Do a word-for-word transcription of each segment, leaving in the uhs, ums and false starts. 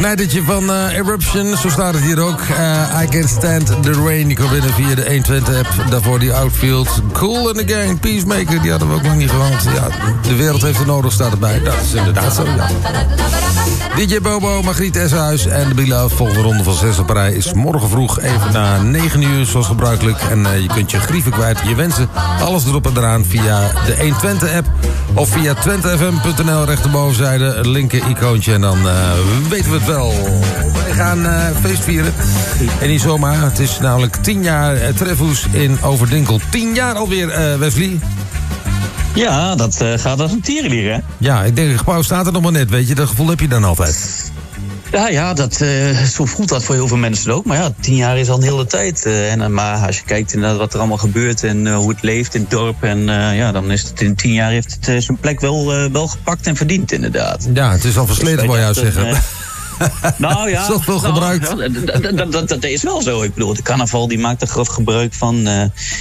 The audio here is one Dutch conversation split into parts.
Knijtertje van uh, Eruption, zo staat het hier ook. Uh, I Can't Stand the Rain, die komt binnen via de honderdtwintig app. Daarvoor die Outfield. Cool and the Gang, Peacemaker, die hadden we ook lang niet gehad. Ja, de wereld heeft er nodig, staat erbij. Dat is inderdaad zo, ja. D J Bobo, Margriet Essenhuis en de Beloved. Volgende ronde van zes op rij is morgen vroeg even na negen uur, zoals gebruikelijk. En uh, je kunt je grieven kwijt, je wensen, alles erop en eraan via de honderdtwintig app. Of via twente f m punt n l, rechterbovenzijde, een linker icoontje. En dan uh, weten we het wel. Wij gaan uh, feest vieren. En niet zomaar, het is namelijk tien jaar uh, Trefhoes in Overdinkel. Tien jaar alweer, uh, Wesley. Ja, dat uh, gaat als een tierenlier, hè? Ja, ik denk, het gebouw staat er nog maar net, weet je. Dat gevoel heb je dan altijd. Ja, ja dat, uh, zo voelt dat voor heel veel mensen ook. Maar ja, tien jaar is al een hele tijd. Uh, en, uh, maar als je kijkt inderdaad wat er allemaal gebeurt en uh, hoe het leeft in het dorp. En uh, ja, dan is het in tien jaar heeft het uh, zijn plek wel, uh, wel gepakt en verdiend, inderdaad. Ja, het is al versleten, dus, wou je zeggen. Uh, Nou ja, zoveel nou, gebruikt. Ja, dat, dat, dat, dat is wel zo. Ik bedoel, de carnaval die maakt er grof gebruik van. Uh,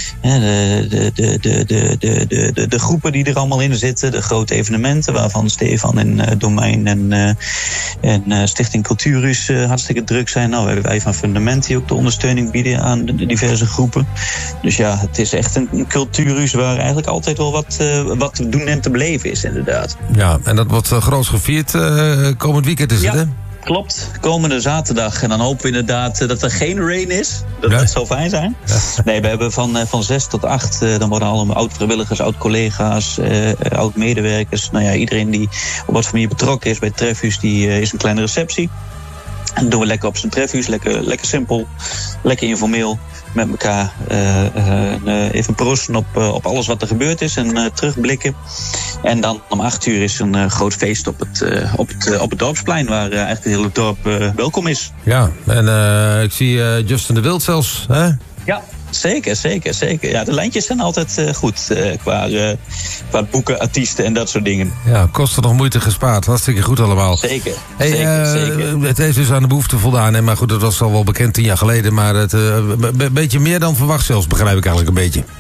de, de, de, de, de, de, de, de groepen die er allemaal in zitten. De grote evenementen waarvan Stefan en uh, Domein en, uh, en uh, Stichting Cultuurhuis uh, hartstikke druk zijn. Nou, hebben wij van Fundament die ook de ondersteuning bieden aan de, de diverse groepen. Dus ja, het is echt een, een cultuurhuis waar eigenlijk altijd wel wat, uh, wat te doen en te beleven is, inderdaad. Ja, en dat wordt uh, groots gevierd uh, komend weekend is ja. het, hè? Klopt, komende zaterdag. En dan hopen we inderdaad dat er geen rain is. Dat, ja. dat zou fijn zijn. Ja. Nee, we hebben van, van zes tot acht. Dan worden allemaal oud-vrijwilligers, oud-collega's, uh, oud-medewerkers. Nou ja, iedereen die op wat voor manier betrokken is bij Trefhuis, die uh, is een kleine receptie. En dat doen we lekker op zijn Trefhuis. Lekker, lekker simpel, lekker informeel. Met elkaar uh, uh, even proosten op, uh, op alles wat er gebeurd is en uh, terugblikken. En dan om acht uur is een uh, groot feest op het, uh, op het, uh, op het dorpsplein, waar uh, eigenlijk het hele dorp uh, welkom is. Ja, en uh, ik zie uh, Justin de Wild zelfs, hè? Ja, zeker, zeker, zeker. Ja, de lijntjes zijn altijd uh, goed uh, qua, uh, qua boeken, artiesten en dat soort dingen. Ja, kosten nog moeite gespaard. Hartstikke goed allemaal. Zeker, hey, zeker, uh, zeker. Het heeft dus aan de behoefte voldaan. Hè? Maar goed, dat was al wel bekend tien jaar geleden. Maar het uh, een beetje meer dan verwacht zelfs, begrijp ik eigenlijk een beetje.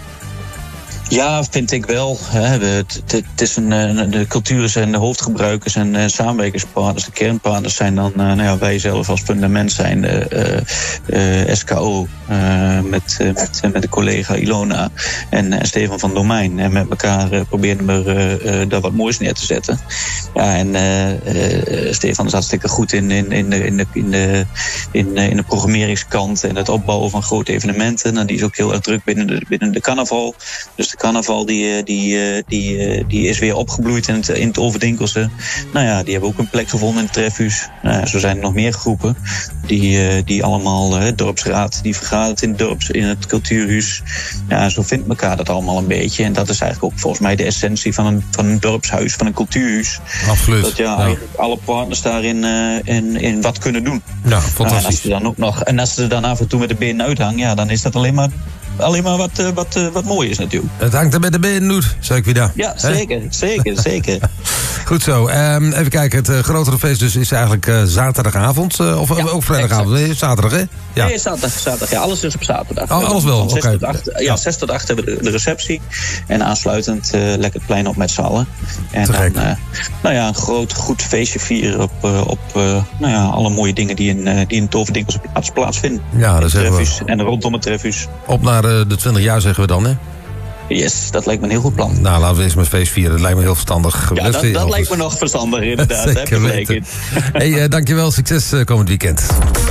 Ja, vind ik wel. Het, het is een, de culturen zijn de hoofdgebruikers en samenwerkingspartners. De kernpartners zijn dan nou ja, wij zelf als fundament zijn de uh, uh, S K O uh, met, uh, met, met de collega Ilona en, en Stefan van Domein. En met elkaar uh, proberen we uh, uh, daar wat moois neer te zetten. Ja, en uh, uh, Stefan is hartstikke goed in, in, in, de, in, de, in, de, in, in de programmeringskant en het opbouwen van grote evenementen. Nou, die is ook heel erg druk binnen de, binnen de carnaval. Dus de carnaval die, die, die, die is weer opgebloeid in het, in het Overdinkelse. Nou ja, die hebben ook een plek gevonden in het Trefhuis. Nou ja, zo zijn er nog meer groepen die, die allemaal, het dorpsraad, die vergadert in het dorps, in het cultuurhuis. Ja, zo vindt elkaar dat allemaal een beetje. En dat is eigenlijk ook volgens mij de essentie van een, van een dorpshuis, van een cultuurhuis. Absoluut. Dat ja, ja. eigenlijk alle partners daarin uh, in, in wat kunnen doen. Ja, fantastisch. Nou, en, als ze dan ook nog, en als ze dan af en toe met de benen uithangen, ja, dan is dat alleen maar Alleen maar wat, uh, wat, uh, wat mooi is natuurlijk. Het hangt er met de benen doet, zeg ik weer daar. Ja, zeker, He? zeker, zeker. Goed zo. Um, even kijken, het uh, grotere feest dus is eigenlijk uh, zaterdagavond. Uh, of ja, ook vrijdagavond? Nee, zaterdag, hè? Ja. Nee, zaterdag, zaterdag. Ja, alles is op zaterdag. Oh, alles wel, oké. Okay. Ja, zes tot acht hebben we de, de receptie. En aansluitend uh, lekker het plein op met z'n allen. En dan, uh, nou ja, een groot, goed feestje vieren op, uh, op uh, nou ja, alle mooie dingen die in, uh, die in het Overdinkelse plaats plaatsvinden. Ja, dat zeggen we. En rondom het Trefhuis. Op naar uh, de twintig jaar zeggen we dan, hè? Yes, dat lijkt me een heel goed plan. Nou, laten we eens met feest vieren. Dat lijkt me heel verstandig. Ja, dat, dat lijkt me nog verstandig, inderdaad. Heb je gelijk in. Hey, uh, dankjewel. Succes uh, komend weekend.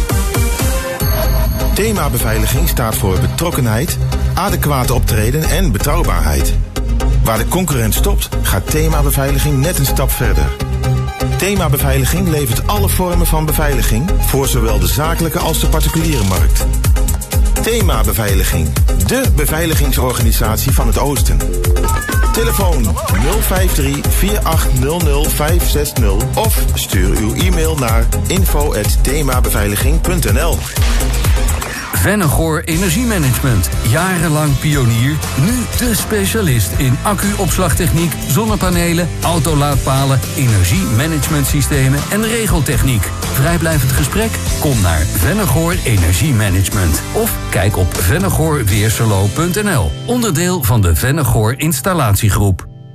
Thema beveiliging staat voor betrokkenheid, adequate optreden en betrouwbaarheid. Waar de concurrent stopt, gaat Thema Beveiliging net een stap verder. Thema Beveiliging levert alle vormen van beveiliging voor zowel de zakelijke als de particuliere markt. Thema Beveiliging, de beveiligingsorganisatie van het Oosten. Telefoon nul vijf drie, vier acht nul nul, vijf zes nul of stuur uw e-mail naar info at themabeveiliging punt n l. Vennegoor Energiemanagement. Jarenlang pionier, nu de specialist in accu-opslagtechniek, zonnepanelen, autolaadpalen, energiemanagementsystemen en regeltechniek. Vrijblijvend gesprek? Kom naar Vennegoor Energiemanagement of kijk op vennegoor weerserlo punt n l. Onderdeel van de Vennegoor Installatiegroep.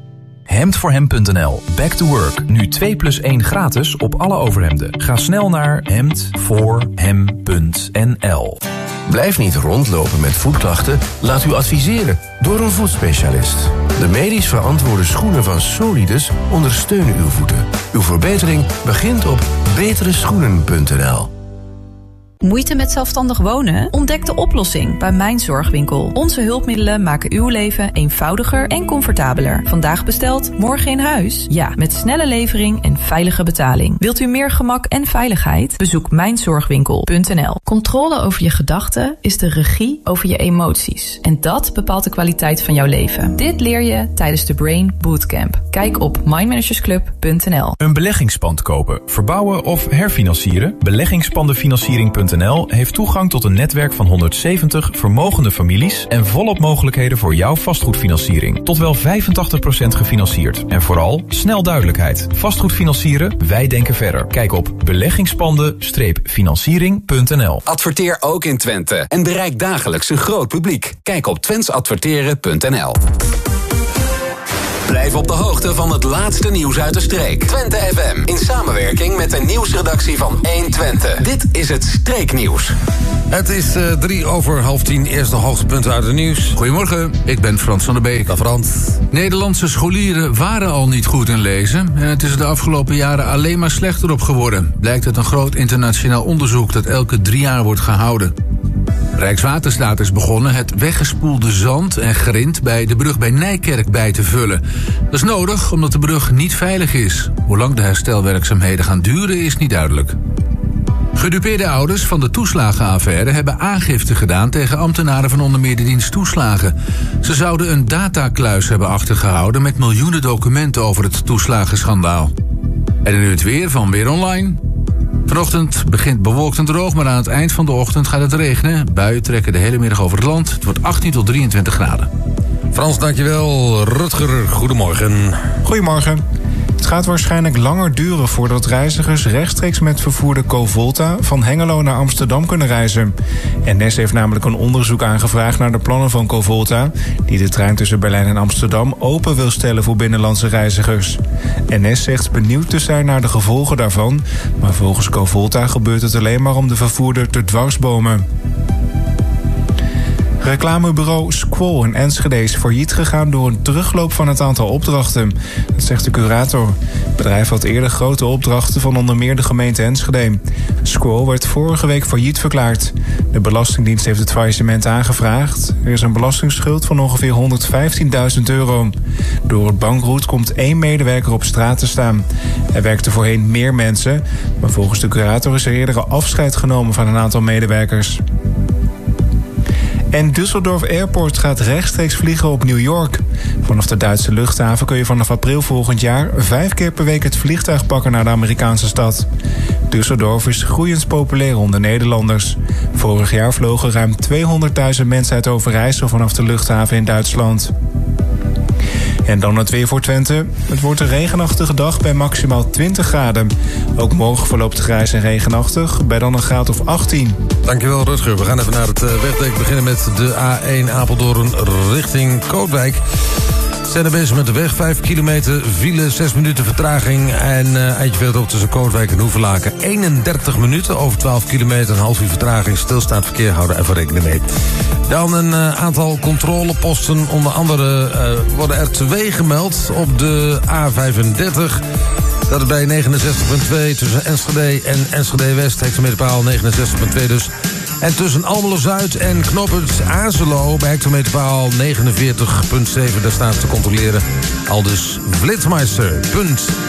hemd voor hem punt n l. Back to work. Nu twee plus één gratis op alle overhemden. Ga snel naar hemd voor hem punt n l. Blijf niet rondlopen met voetklachten. Laat u adviseren door een voetspecialist. De medisch verantwoorde schoenen van Solidus ondersteunen uw voeten. Uw verbetering begint op betere schoenen punt n l. Moeite met zelfstandig wonen? Ontdek de oplossing bij Mijn Zorgwinkel. Onze hulpmiddelen maken uw leven eenvoudiger en comfortabeler. Vandaag besteld, morgen in huis? Ja, met snelle levering en veilige betaling. Wilt u meer gemak en veiligheid? Bezoek mijn zorgwinkel punt n l. Controle over je gedachten is de regie over je emoties. En dat bepaalt de kwaliteit van jouw leven. Dit leer je tijdens de Brain Bootcamp. Kijk op mindmanagersclub punt n l. Een beleggingspand kopen, verbouwen of herfinancieren? Beleggingspandenfinanciering punt n l heeft toegang tot een netwerk van honderdzeventig vermogende families en volop mogelijkheden voor jouw vastgoedfinanciering. Tot wel vijfentachtig procent gefinancierd. En vooral snel duidelijkheid. Vastgoed financieren, wij denken verder. Kijk op beleggingspanden-financiering punt n l. Adverteer ook in Twente en bereik dagelijks een groot publiek. Kijk op twents adverteren punt n l. Blijf op de hoogte van het laatste nieuws uit de streek. Twente F M in samenwerking met de nieuwsredactie van één Twente. Dit is het Streeknieuws. Het is uh, drie over half tien. Eerste hoogtepunten uit het nieuws. Goedemorgen, ik ben Frans van der Beek. Dag Frans. Nederlandse scholieren waren al niet goed in lezen. En het is er de afgelopen jaren alleen maar slechter op geworden. Blijkt uit een groot internationaal onderzoek dat elke drie jaar wordt gehouden. Rijkswaterstaat is begonnen het weggespoelde zand en grind bij de brug bij Nijkerk bij te vullen. Dat is nodig omdat de brug niet veilig is. Hoe lang de herstelwerkzaamheden gaan duren is niet duidelijk. Gedupeerde ouders van de toeslagenaffaire hebben aangifte gedaan tegen ambtenaren van onder meer de dienst toeslagen. Ze zouden een datakluis hebben achtergehouden met miljoenen documenten over het toeslagenschandaal. En nu het weer van Weer Online. Vanochtend begint bewolkt en droog, maar aan het eind van de ochtend gaat het regenen. Buien trekken de hele middag over het land. Het wordt achttien tot drieëntwintig graden. Frans, dankjewel. Rutger, goedemorgen. Goedemorgen. Het gaat waarschijnlijk langer duren voordat reizigers rechtstreeks met vervoerder Covolta van Hengelo naar Amsterdam kunnen reizen. N S heeft namelijk een onderzoek aangevraagd naar de plannen van Covolta, die de trein tussen Berlijn en Amsterdam open wil stellen voor binnenlandse reizigers. N S zegt benieuwd te zijn naar de gevolgen daarvan, maar volgens Covolta gebeurt het alleen maar om de vervoerder te dwarsbomen. Reclamebureau Squall in Enschede is failliet gegaan door een terugloop van het aantal opdrachten. Dat zegt de curator. Het bedrijf had eerder grote opdrachten van onder meer de gemeente Enschede. Squall werd vorige week failliet verklaard. De Belastingdienst heeft het faillissement aangevraagd. Er is een belastingsschuld van ongeveer honderdvijftienduizend euro. Door het bankroet komt één medewerker op straat te staan. Er werkten voorheen meer mensen, maar volgens de curator is er eerder afscheid genomen van een aantal medewerkers. En Düsseldorf Airport gaat rechtstreeks vliegen op New York. Vanaf de Duitse luchthaven kun je vanaf april volgend jaar vijf keer per week het vliegtuig pakken naar de Amerikaanse stad. Düsseldorf is groeiend populair onder Nederlanders. Vorig jaar vlogen ruim tweehonderdduizend mensen uit Overijssel vanaf de luchthaven in Duitsland. En dan het weer voor Twente. Het wordt een regenachtige dag bij maximaal twintig graden. Ook morgen verloopt grijs en regenachtig, bij dan een graad of achttien. Dankjewel Rutger. We gaan even naar het uh, wegdek. Beginnen met de A één Apeldoorn richting Kootwijk. We zijn er bezig met de weg. Vijf kilometer, file, zes minuten vertraging. En uh, eindje verderop tussen Kootwijk en Hoevelaken. eenendertig minuten, over twaalf kilometer, een half uur vertraging. Stilstaand verkeer, houden even rekening mee. Dan een uh, aantal controleposten. Onder andere uh, worden er twee gemeld op de A vijfendertig. Dat is bij negenenzestig komma twee tussen Enschede en Enschede West. Hectometerpaal negenenzestig komma twee dus. En tussen Almelo-Zuid en knooppunt Azelo bij hectometerpaal negenenveertig komma zeven. Daar staat te controleren. Aldus Flitsmeister.